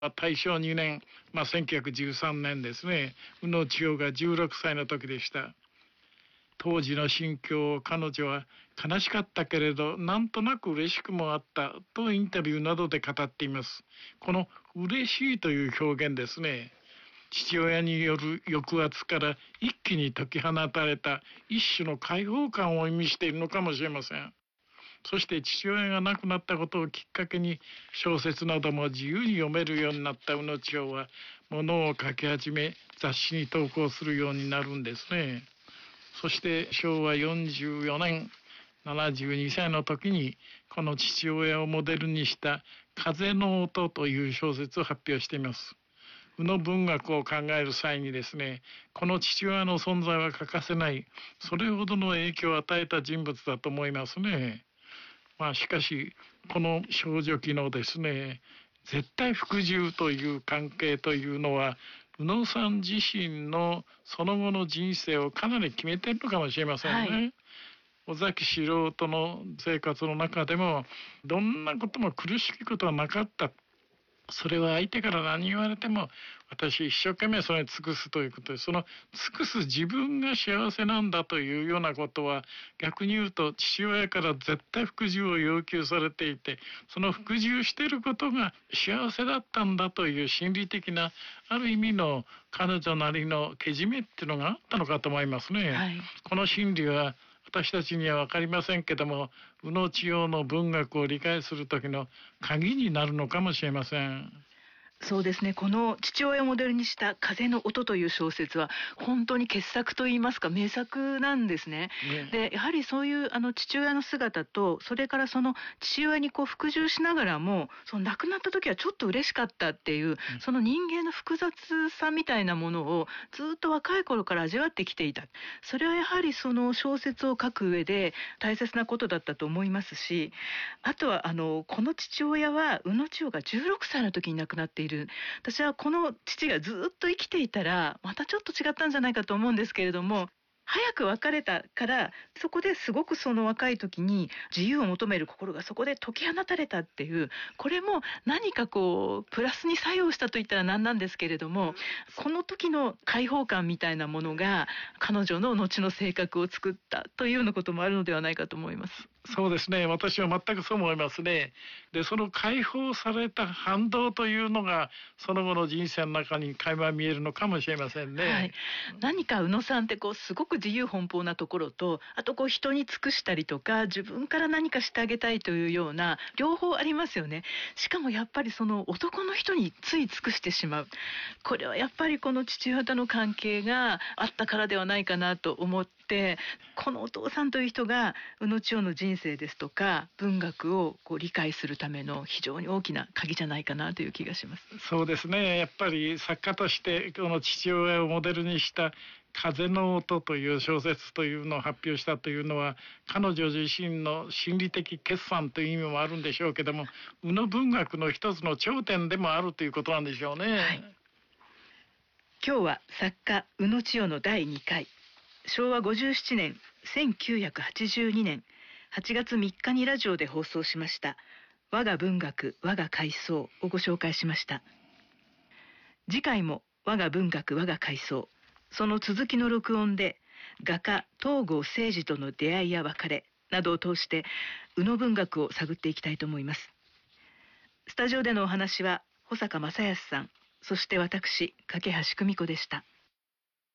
大正2年、1913年ですね、宇野千代が16歳の時でした。当時の心境を彼女は悲しかったけれどなんとなく嬉しくもあったとインタビューなどで語っています。この嬉しいという表現ですね、父親による抑圧から一気に解き放たれた一種の解放感を意味しているのかもしれません。そして父親が亡くなったことをきっかけに小説なども自由に読めるようになった宇野千代は物を書き始め雑誌に投稿するようになるんですね。そして昭和44年72歳の時にこの父親をモデルにした風の音という小説を発表しています。宇野文学を考える際にですね、この父親の存在は欠かせない、それほどの影響を与えた人物だと思いますね。しかしこの少女期のですね、絶対服従という関係というのは宇野さん自身のその後の人生をかなり決めているのかもしれませんね。はい、尾崎素人の生活の中でもどんなことも苦しいことはなかった。それは相手から何言われても私一生懸命それに尽くすということで、その尽くす自分が幸せなんだというようなことは逆に言うと父親から絶対服従を要求されていて、その服従していることが幸せだったんだという心理的なある意味の彼女なりのけじめっていうのがあったのかと思いますね。はい、この心理は私たちには分かりませんけども、宇野千代の文学を理解する時の鍵になるのかもしれません。 そうですね、この父親をモデルにした風の音という小説は本当に傑作といいますか名作なんですね。でやはりそういう父親の姿と、それからその父親に服従しながらもその亡くなった時はちょっと嬉しかったっていう、その人間の複雑さみたいなものをずっと若い頃から味わってきていた。それはやはりその小説を書く上で大切なことだったと思いますし、あとはこの父親は宇野千代が16歳の時に亡くなっている。私はこの父がずっと生きていたらまたちょっと違ったんじゃないかと思うんですけれども、早く別れたからそこですごくその若い時に自由を求める心がそこで解き放たれたっていう、これも何かプラスに作用したと言ったらなんなんですけれども、この時の解放感みたいなものが彼女の後の性格を作ったというようなこともあるのではないかと思います。 そうですね、私は全くそう思いますね。でその解放された反動というのがその後の人生の中に垣間見えるのかもしれませんね。 はい、何か宇野さんってすごく自由奔放なところと、あと人に尽くしたりとか自分から何かしてあげたいというような両方ありますよね。しかもやっぱりその男の人につい尽くしてしまう、これはやっぱりこの父親との関係があったからではないかなと思って、このお父さんという人が宇野千代の人生ですとか文学を理解するための非常に大きな鍵じゃないかなという気がします。 そうですね、やっぱり作家としてこの父親をモデルにした風の音という小説というのを発表したというのは彼女自身の心理的決算という意味もあるんでしょうけども、宇野文学の一つの頂点でもあるということなんでしょうね。はい、 今日は作家宇野千代の第2回、昭和57年1982年8月3日にラジオで放送しました我が文学我が回想をご紹介しました。次回も我が文学我が回想、その続きの録音で画家東郷清二との出会いや別れなどを通して宇野文学を探っていきたいと思います。スタジオでのお話は保坂正康さん、そして私架橋久美子でした。